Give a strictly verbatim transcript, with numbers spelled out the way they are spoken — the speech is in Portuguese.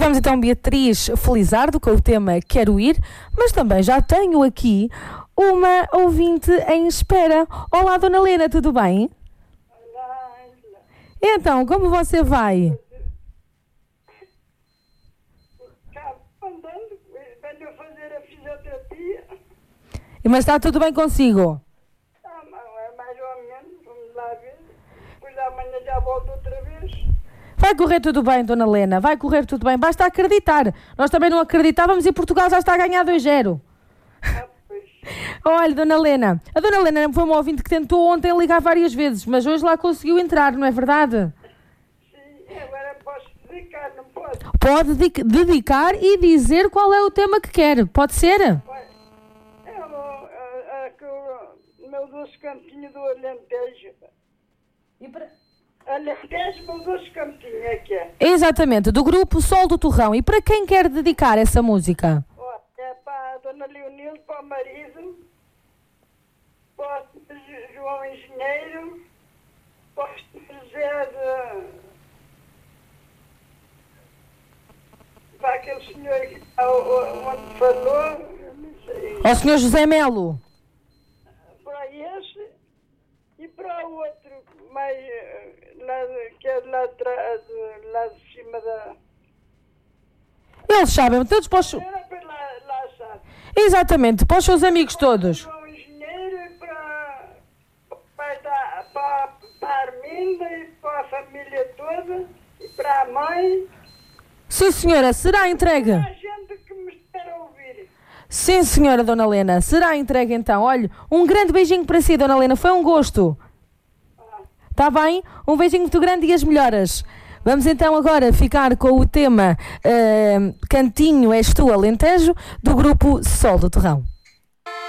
Tivemos então Beatriz Felizardo com o tema Quero Ir, mas também já tenho aqui uma ouvinte em espera. Olá, Dona Helena, tudo bem? Olá, Angela. Então, como você vai? Cá andando, venho fazer a fisioterapia. Mas está tudo bem consigo? Ah, não, é mais ou menos, vamos lá ver. Depois amanhã já volto outra vez. Vai correr tudo bem, Dona Helena, vai correr tudo bem, basta acreditar. Nós também não acreditávamos e Portugal já está a ganhar dois a zero. Ah, pois. Olha, Dona Helena, a Dona Helena foi uma ouvinte que tentou ontem ligar várias vezes, mas hoje lá conseguiu entrar, não é verdade? Sim, agora posso dedicar, não posso? Pode dedic- dedicar e dizer qual é o tema que quer, pode ser? É o, a, a, que o meu doce cantinho do Alentejo. E para... Alentejo, meu doce cantinho é que é. Exatamente, do grupo Sol do Torrão. E para quem quer dedicar essa música? Ó, é para a Dona Leonilde, para o marido, para o senhor João Engenheiro, para o senhor José de... para aquele senhor que está onde falou, eu não sei. Ao senhor José Melo. Para esse e para o outro, mais, eh, lá, de- que é lá, atrás, de- lá de cima da... Eles sabem, todos para os... Era para lá, lá sabe. Exatamente, para os seus amigos todos. João Engenheiro e para, para, dar- para, para a Arminda e para a família toda e para a mãe. Sim, senhora, será entregue. Para a gente que me espera ouvir. Sim, senhora Dona Helena, será entregue então. Olha, um grande beijinho para si, Dona Helena, foi um gosto. Está bem? Um beijinho muito grande e as melhoras. Vamos então agora ficar com o tema eh, Cantinho És Tu Alentejo, do grupo Sol do Torrão.